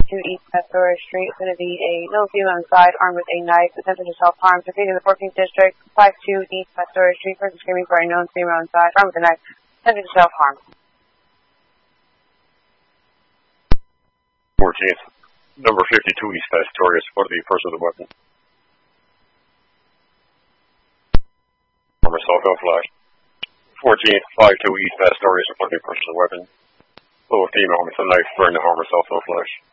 East Astoria Street. Vicinity, a male female inside, armed with a knife, attempted to self-harm. Defeating the 14th District, 52 East Astoria Street. Person screaming for a known female inside, armed with a knife, attempted to self-harm. 14th, number 52 East Astoria, spotted the person with a weapon. Armor cell phone flash. 14th, 52 East Astoria, spotted the person with a weapon. Little female with a knife wearing the armor cell phone flash.